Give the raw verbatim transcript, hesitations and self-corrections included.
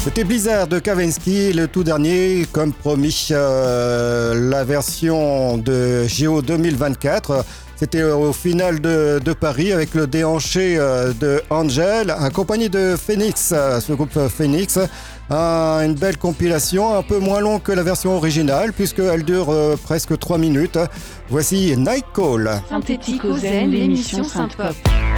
C'était Blizzard de Kavinsky, le tout dernier, comme promis, euh, la version de Géo deux mille vingt-quatre. C'était au final de, de Paris avec le déhanché euh, de Angel, accompagné de Phoenix, euh, ce groupe Phoenix. Euh, une belle compilation, un peu moins longue que la version originale, puisqu'elle dure euh, presque trois minutes. Voici Night Call. Synthétique au Zen, l'émission Synth-Pop.